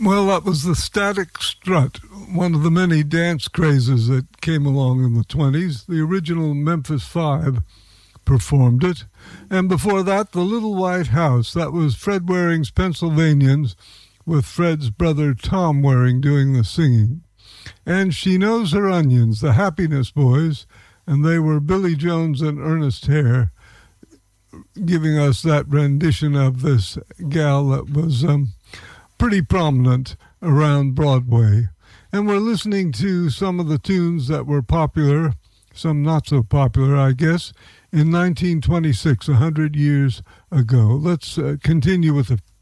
Well, that was the Static Strut, one of the many dance crazes that came along in the 20s. The original Memphis Five performed it. And before that, the Little White House. That was Fred Waring's Pennsylvanians, with Fred's brother Tom Waring doing the singing. And She Knows Her Onions, the Happiness Boys, and they were Billy Jones and Ernest Hare, giving us that rendition of this gal that was pretty prominent around Broadway. And we're listening to some of the tunes that were popular, some not so popular, I guess, in 1926, 100 years ago. Let's continue with